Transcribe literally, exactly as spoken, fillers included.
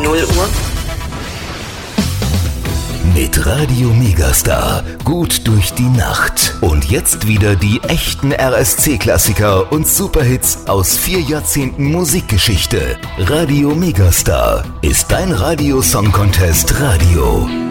null Uhr. Mit Radio Megastar gut durch die Nacht. Und jetzt wieder die echten R S C-Klassiker und Superhits aus vier Jahrzehnten Musikgeschichte. Radio Megastar ist dein Radio-Song-Contest Radio.